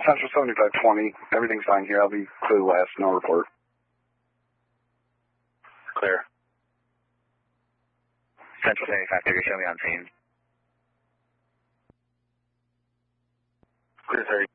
Central 7520. Everything's fine here. I'll be clear last. No report. Clear. Central 7530, show me on scene. Clear 30.